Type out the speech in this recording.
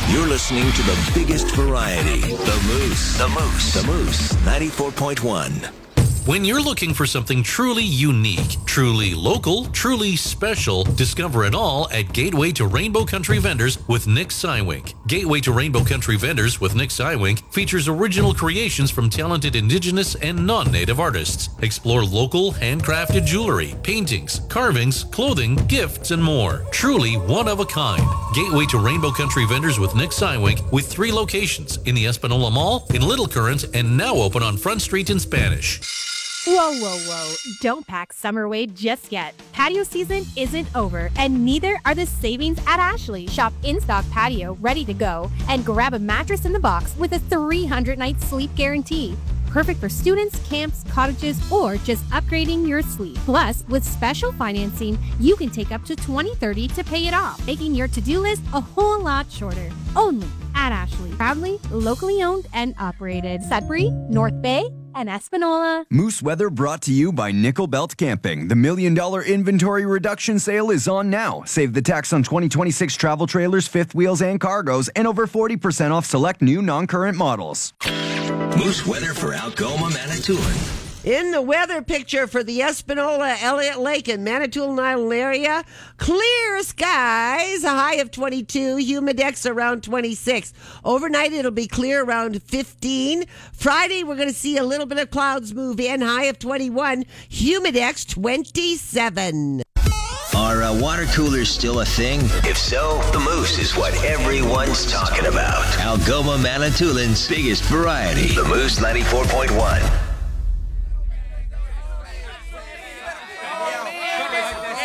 You're listening to the biggest variety, The Moose. The Moose. The Moose 94.1. When you're looking for something truly unique, truly local, truly special, discover it all at Gateway to Rainbow Country Vendors with Nick Sywink. Gateway to Rainbow Country Vendors with Nick Sywink features original creations from talented Indigenous and non-Native artists. Explore local, handcrafted jewelry, paintings, carvings, clothing, gifts, and more. Truly one of a kind. Gateway to Rainbow Country Vendors with Nick Sywink with 3 locations in the Espanola Mall, in Little Current, and now open on Front Street in Spanish. Whoa, whoa, whoa. Don't pack summer weight just yet. Patio season isn't over, and neither are the savings at Ashley. Shop in-stock patio ready to go and grab a mattress in the box with a 300-night sleep guarantee. Perfect for students, camps, cottages, or just upgrading your sleep. Plus, with special financing, you can take up to 2030 to pay it off, making your to-do list a whole lot shorter. Only at Ashley. Proudly, locally owned and operated. Sudbury, North Bay, and Espanola. Moose Weather brought to you by Nickel Belt Camping. The $1 million inventory reduction sale is on now. Save the tax on 2026 travel trailers, fifth wheels, and cargoes, and over 40% off select new non-current models. Moose Weather for Algoma, Manitoulin. In the weather picture for the Espanola, Elliott Lake, and Manitoulin Island area, clear skies, a high of 22, humidex around 26. Overnight, it'll be clear around 15. Friday, we're going to see a little bit of clouds move in, high of 21, humidex 27. Are water coolers still a thing? If so, the Moose is what everyone's talking about. Algoma, Manitoulin's biggest variety. The Moose 94.1.